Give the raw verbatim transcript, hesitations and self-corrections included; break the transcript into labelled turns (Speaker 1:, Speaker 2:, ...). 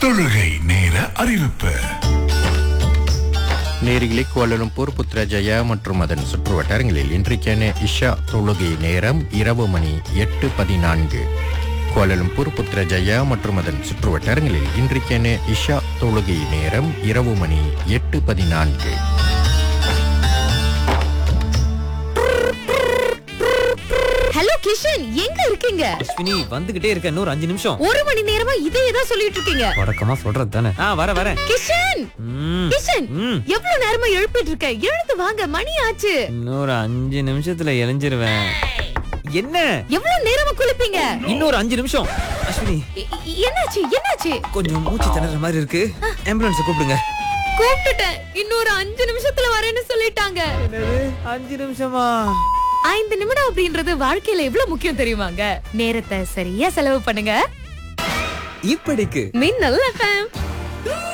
Speaker 1: தொழுகை நேர அறிவிப்பு.
Speaker 2: நேரிகளே, கோலாலம்பூர், புத்ரஜயா மற்றும் அதன் சுற்றுவட்டாரங்களில் இன்றைக்கான இஷா தொழுகை நேரம் இரவு மணி எட்டு பதினான்கு. கோலாலம்பூர், புத்ரஜயா மற்றும் அதன் சுற்றுவட்டாரங்களில் இன்றைக்கான இஷா தொழுகை நேரம் இரவு மணி எட்டு பதினான்கு.
Speaker 3: ஹலோ கிஷன், எங்க இருக்கீங்க?
Speaker 4: அஸ்வினி, வந்துகிட்டே இருக்க. இன்னொரு அஞ்சு நிமிஷம்.
Speaker 3: ஒரு மணி நேரமா இதே தான் சொல்லிட்டு இருக்கீங்க.
Speaker 4: வழக்கமா சொல்றது தானே. ஆ, வர வர.
Speaker 3: கிஷன்,
Speaker 4: ம்,
Speaker 3: கிஷன்,
Speaker 4: ம்.
Speaker 3: எவ்வளவு நேரமா எழுப்பிட்டு இருக்க? எழுந்து வாங்க, மணி ஆச்சு.
Speaker 4: இன்னொரு அஞ்சு நிமிஷத்துல எழிஞ்சிருவேன். என்ன?
Speaker 3: எவ்வளவு நேரமா குளிப்பீங்க?
Speaker 4: இன்னொரு அஞ்சு நிமிஷம். அஸ்வினி,
Speaker 3: எ- எ- என்னாச்சு என்னாச்சு?
Speaker 4: கொஞ்சம் மூச்சு திணற மாதிரி இருக்கு. ஆம்புலன்ஸ் கூப்பிடுங்க.
Speaker 3: கூப்பிட்டுட்டேன். இன்னொரு அஞ்சு நிமிஷத்துல வரேன்னு சொல்லிட்டாங்க.
Speaker 4: என்னது? அஞ்சு நிமிஷமா?
Speaker 3: ஐந்து நிமிடம் அப்படின்றது வாழ்க்கையில எவ்வளவு முக்கியம் தெரியுமாங்க? நேரத்தை சரியா செலவு பண்ணுங்க.
Speaker 4: இப்படிக்கு
Speaker 3: மின்னல் எஃப்எம்.